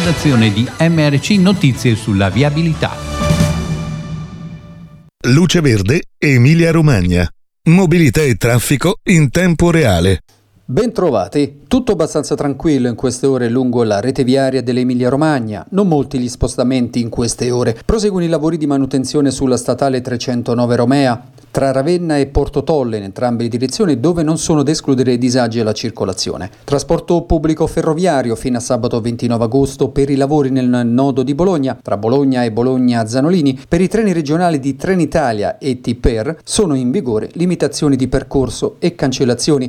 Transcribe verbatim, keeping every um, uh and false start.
redazione di M R C Notizie sulla viabilità. Luce Verde, Emilia-Romagna. Mobilità e traffico in tempo reale. Bentrovati, tutto abbastanza tranquillo in queste ore lungo la rete viaria dell'Emilia-Romagna, non molti gli spostamenti in queste ore. Proseguono i lavori di manutenzione sulla statale trecentonove Romea, tra Ravenna e Porto Tolle in entrambe le direzioni, dove non sono da escludere disagi alla circolazione. Trasporto pubblico ferroviario fino a sabato ventinove agosto per i lavori nel nodo di Bologna, tra Bologna e Bologna-Zanolini. Per i treni regionali di Trenitalia e Tiper sono in vigore limitazioni di percorso e cancellazioni.